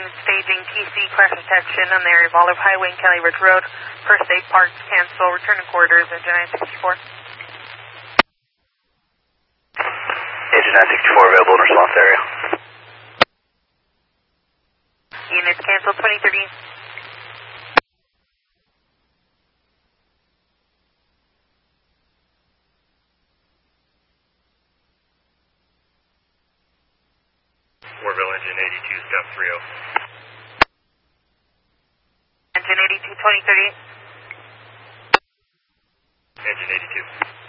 staging TC crash detection on the area of Olive Highway and Kelly Ridge Road. First aid parts cancel. Return to quarters, engine 964. Engine 964 available in response area. Units cancel 2013. Warville engine 82, stop 30. Engine 82, 2038. Engine 82.